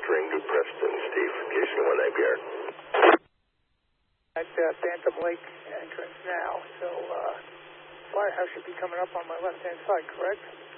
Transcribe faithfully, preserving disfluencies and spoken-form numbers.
transferring to Preston, Steve. Jason one A P R. At uh, Phantom Lake entrance now, so uh, firehouse should be coming up on my left-hand side, correct?